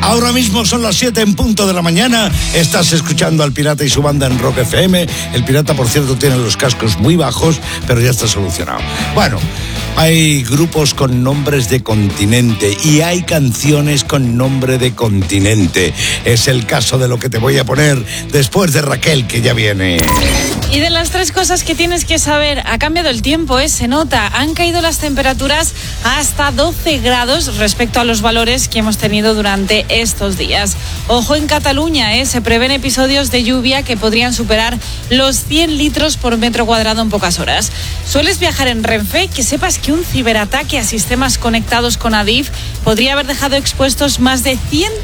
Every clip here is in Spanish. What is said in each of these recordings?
Ahora mismo son las 7 en punto de la mañana. Estás escuchando al Pirata y su banda en Rock FM. El Pirata, por cierto, tiene los cascos muy bajos, pero ya está solucionado. Bueno, hay grupos con nombres de continente y hay canciones con nombre de continente. Es el caso de lo que te voy a poner después de Raquel, que ya viene. Y de las 3 cosas que tienes que saber, ha cambiado el tiempo, se nota. Han caído las temperaturas hasta 12 grados respecto a los valores que hemos tenido durante estos días. Ojo en Cataluña, se prevén episodios de lluvia que podrían superar los 100 litros por metro cuadrado en pocas horas. ¿Sueles viajar en Renfe? Que sepas que un ciberataque a sistemas conectados con Adif podría haber dejado expuestos más de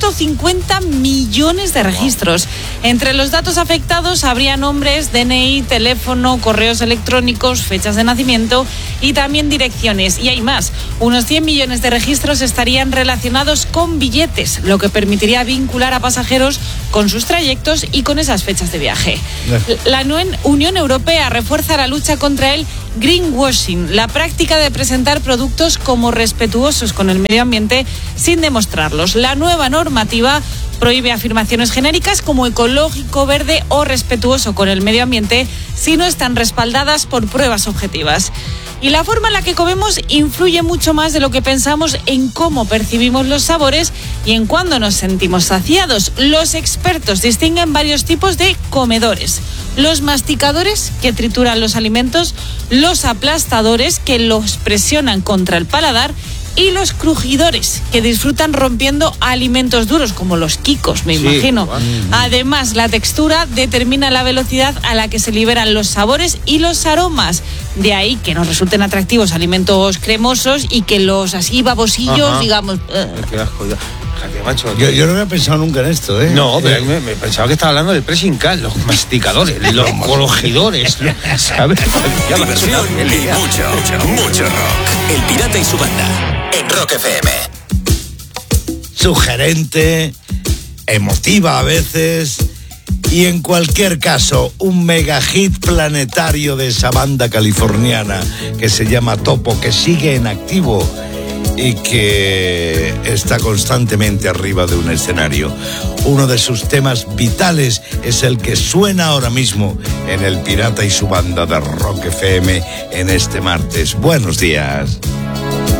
150 millones de registros. Entre los datos afectados habría nombres, DNI, teléfono, correos electrónicos, fechas de nacimiento y también direcciones. Y hay más, unos 100 millones de registros estarían relacionados con billetes, lo que permitiría vincular a pasajeros con sus trayectos y con esas fechas de viaje. La Unión Europea refuerza la lucha contra el greenwashing, la práctica de presentar productos como respetuosos con el medio ambiente sin demostrarlos. La nueva normativa prohíbe afirmaciones genéricas como ecológico, verde o respetuoso con el medio ambiente si no están respaldadas por pruebas objetivas. Y la forma en la que comemos influye mucho más de lo que pensamos en cómo percibimos los sabores y en cuándo nos sentimos saciados. Los expertos distinguen varios tipos de comedores: los masticadores, que trituran los alimentos; los aplastadores, que los presionan contra el paladar; y los crujidores, que disfrutan rompiendo alimentos duros, como los quicos, me imagino. Además, la textura determina la velocidad a la que se liberan los sabores y los aromas. De ahí que nos resulten atractivos alimentos cremosos y que los así babosillos, digamos... Qué asco, ya. Fíjate, macho. Yo no había pensado nunca en esto, No, pero me pensaba que estaba hablando del pressing cat, los masticadores, los crujidores, ¿sabes? Diversión y mucho rock. El Pirata y su banda en Rock FM. Sugerente, emotiva a veces, y en cualquier caso un mega hit planetario de esa banda californiana que se llama Topo, que sigue en activo y que está constantemente arriba de un escenario. Uno de sus temas vitales es el que suena ahora mismo en El Pirata y su banda de Rock FM en este martes. Buenos días.